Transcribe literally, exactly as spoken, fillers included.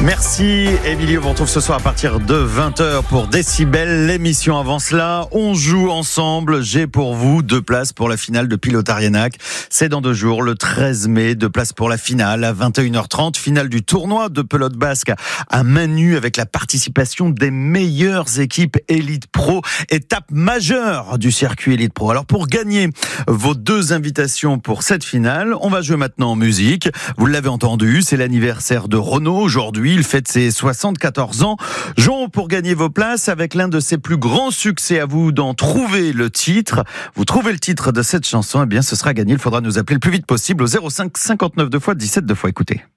Merci Émilie, on vous retrouve ce soir à partir de vingt heures pour Décibel. L'émission avance là, on joue ensemble. J'ai pour vous deux places pour la finale de Pilotarianac. C'est dans deux jours, le treize mai, deux places pour la finale à vingt et une heures trente. Finale du tournoi de pelote basque à main nue avec la participation des meilleures équipes Elite Pro. Étape majeure du circuit Elite Pro. Alors pour gagner vos deux invitations pour cette finale, on va jouer maintenant en musique. Vous l'avez entendu, c'est l'anniversaire de Renaud aujourd'hui. Il fête ses soixante-quatorze ans. Jouons pour gagner vos places avec l'un de ses plus grands succès. À vous d'en trouver le titre. Vous trouvez le titre de cette chanson, eh bien ce sera gagné. Il faudra nous appeler le plus vite possible au zéro cinq cinquante-neuf deux fois dix-sept deux fois. Écoutez.